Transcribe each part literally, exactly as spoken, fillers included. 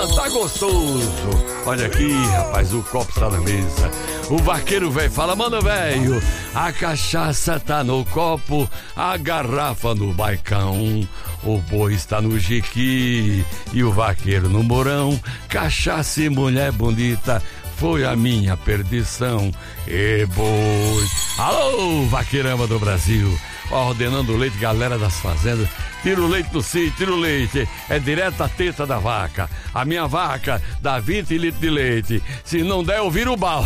Tá gostoso. Olha aqui, rapaz, o copo está na mesa. O vaqueiro velho fala, mano velho, a cachaça tá no copo, a garrafa no baicão, o boi está no jiqui e o vaqueiro no morão. Cachaça e mulher bonita foi a minha perdição. E boi. Alô, vaqueirama do Brasil, ordenando o leite, galera das fazendas. Tira o leite do sítio, tira o leite, é direto à teta da vaca. A minha vaca dá vinte litros de leite. Se não der, eu viro o balde.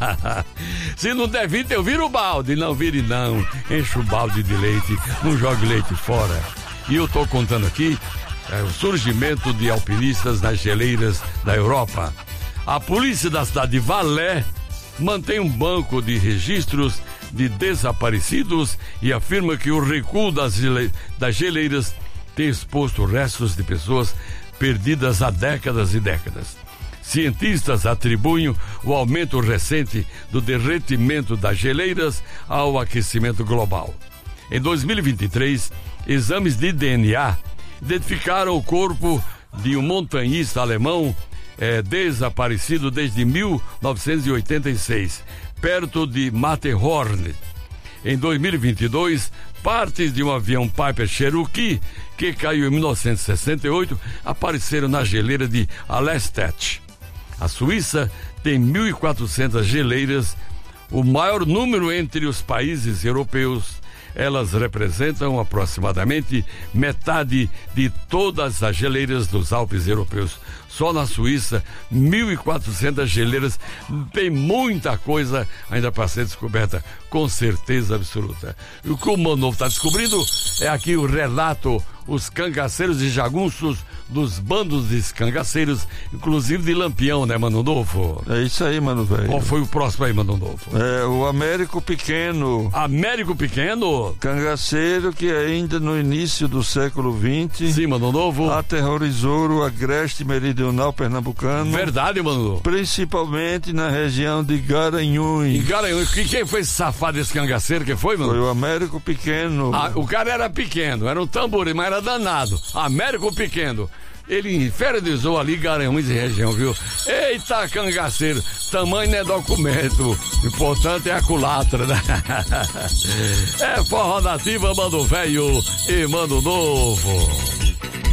Se não der vinte, eu viro o balde. Não vire não, enche o balde de leite, não jogue leite fora. E eu tô contando aqui é, o surgimento de alpinistas nas geleiras da Europa. A polícia da cidade de Valais mantém um banco de registros de desaparecidos e afirma que o recuo das, gele... das geleiras tem exposto restos de pessoas perdidas há décadas e décadas. Cientistas atribuem o aumento recente do derretimento das geleiras ao aquecimento global. Em dois mil e vinte e três, exames de D N A identificaram o corpo de um montanhista alemão é, desaparecido desde mil novecentos e oitenta e seis, perto de Matterhorn. Em dois mil e vinte e dois, partes de um avião Piper Cherokee, que caiu em mil novecentos e sessenta e oito, apareceram na geleira de Alestedt. A Suíça tem mil e quatrocentas geleiras, o maior número entre os países europeus. Elas representam aproximadamente metade de todas as geleiras dos Alpes europeus. Só na Suíça, mil e quatrocentas geleiras. Tem muita coisa ainda para ser descoberta, com certeza absoluta. E o que o Mano Novo está descobrindo é aqui o relato, os cangaceiros e jagunços dos bandos de cangaceiros, inclusive de Lampião, né, Mano Novo? É isso aí, Mano velho. Qual foi o próximo aí, Mano Novo? É o Américo Pequeno. Américo Pequeno? Cangaceiro que ainda no início do século vinte... Sim, Mano Novo. Aterrorizou o agreste meridional pernambucano. Verdade, Mano Novo. Principalmente na região de Garanhuns. E Garanhuns, quem foi esse safado, esse cangaceiro, quem foi, Mano? Foi o Américo Pequeno. Ah, o cara era pequeno, era um tamborim, mas era danado. Américo Pequeno. Ele infernizou ali Garanhuns e região, viu? Eita, cangaceiro, tamanho não é documento, o importante é a culatra, né? É forró nativa, Mano Velho e Mano Novo.